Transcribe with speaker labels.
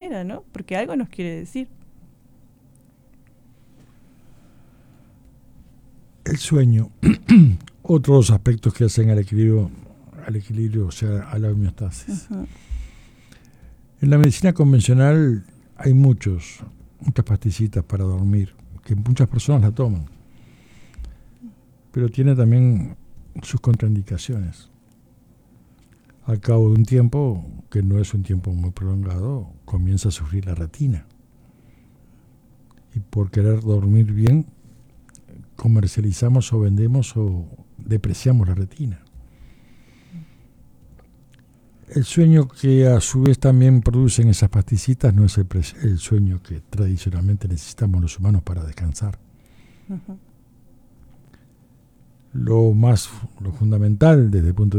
Speaker 1: manera, ¿no? Porque algo nos quiere decir.
Speaker 2: El sueño, otros aspectos que hacen al equilibrio, o sea, a la homeostasis.
Speaker 1: Uh-huh.
Speaker 2: En la medicina convencional hay muchas pastillitas para dormir, que muchas personas la toman, pero tiene también sus contraindicaciones. Al cabo de un tiempo, que no es un tiempo muy prolongado, comienza a sufrir la retina. Y por querer dormir bien, comercializamos o vendemos o depreciamos la retina. El sueño que a su vez también producen esas pastillitas no es el sueño que tradicionalmente necesitamos los humanos para descansar.
Speaker 1: Uh-huh.
Speaker 2: Lo fundamental desde el punto de